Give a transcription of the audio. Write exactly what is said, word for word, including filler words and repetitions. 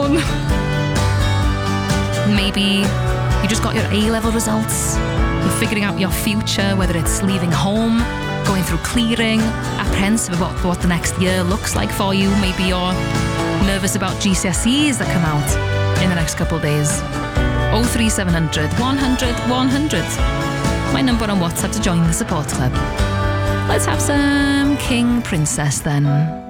down. Maybe you just got your A-level results. You're figuring out your future, whether it's leaving home, going through clearing, apprehensive about what the next year looks like for you. Maybe you're nervous about G C S Es that come out in the next couple of days. oh three seven hundred, one hundred, one hundred. My number on WhatsApp to join the support club. Let's have some King Princess then.